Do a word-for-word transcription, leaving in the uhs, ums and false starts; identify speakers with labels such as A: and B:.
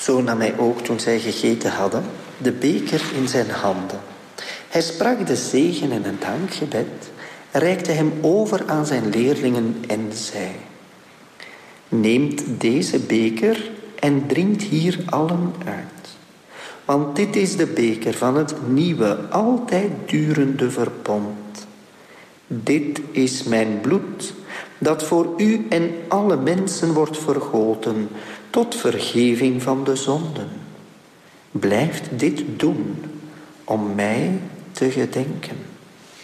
A: Zo nam hij ook, toen zij gegeten hadden, de beker in zijn handen. Hij sprak de zegen en het dankgebed, reikte hem over aan zijn leerlingen en zei: neemt deze beker en drinkt hier allen uit. Want dit is de beker van het nieuwe, altijd durende verbond. Dit is mijn bloed, dat voor u en alle mensen wordt vergoten, tot vergeving van de zonden. Blijft dit doen, om mij te gedenken.